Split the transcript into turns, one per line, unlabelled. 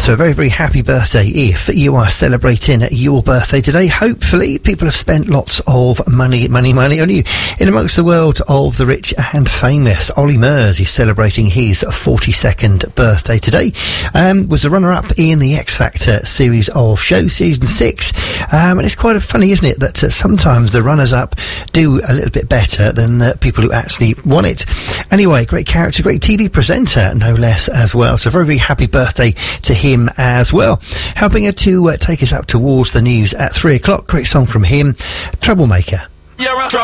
So a very, very happy birthday if you are celebrating your birthday today. Hopefully people have spent lots of money on you. In amongst the world of the rich and famous, Ollie Murs is celebrating his 42nd birthday today. Was the runner-up in the X Factor series of shows, season 6. And it's quite funny, isn't it, that sometimes the runners-up do a little bit better than the people who actually won it. Anyway, great character, great TV presenter, no less, as well. So very, very happy birthday to him as well. Helping her to take us up towards the news at 3 o'clock. Great song from him, Troublemaker.